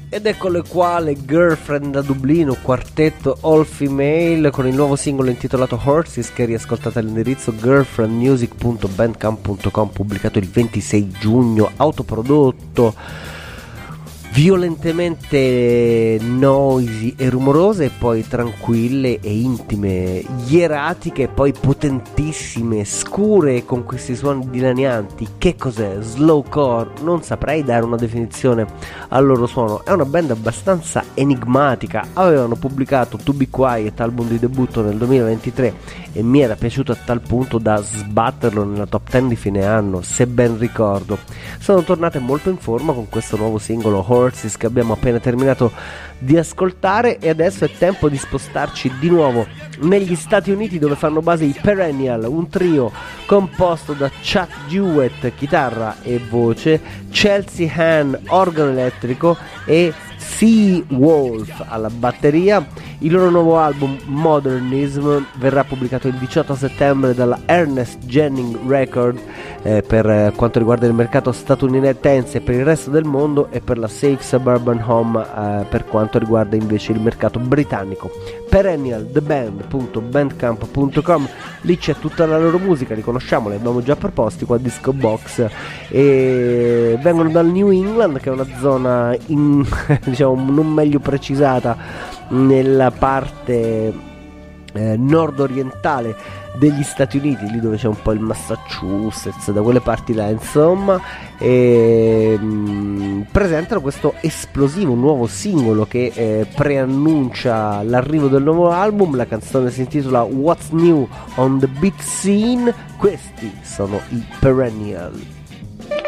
Ed eccole qua le Girlfriend da Dublino, quartetto all female con il nuovo singolo intitolato Horses, che riascoltate all'indirizzo girlfriendmusic.bandcamp.com, pubblicato il 26 giugno, autoprodotto, violentemente noisy e rumorose, e poi tranquille e intime, ieratiche e poi potentissime, scure con questi suoni dilanianti. Che cos'è? Slowcore? Non saprei dare una definizione al loro suono. È una band abbastanza enigmatica. Avevano pubblicato To Be Quiet, album di debutto nel 2023, e mi era piaciuto a tal punto da sbatterlo nella top 10 di fine anno, se ben ricordo. Sono tornate molto in forma con questo nuovo singolo Horses che abbiamo appena terminato di ascoltare, e adesso è tempo di spostarci di nuovo negli Stati Uniti, dove fanno base i Perennial, un trio composto da Chuck Jewett, chitarra e voce, Chelsea Hahn, organo elettrico, e Sea Wolf alla batteria. Il loro nuovo album Modernism verrà pubblicato il 18 settembre dalla Ernest Jennings Record per quanto riguarda il mercato statunitense e per il resto del mondo, e per la Safe Suburban Home per quanto riguarda invece il mercato britannico. Perennial.theband.bandcamp.com, lì c'è tutta la loro musica, li conosciamo, li abbiamo già proposti qua a Disco Box, e vengono dal New England, che è una zona diciamo non meglio precisata nella parte nord-orientale degli Stati Uniti, lì dove c'è un po' il Massachusetts, da quelle parti là insomma, e presentano questo esplosivo nuovo singolo che preannuncia l'arrivo del nuovo album. La canzone si intitola What's New on the Beat Scene. Questi sono i Perennial.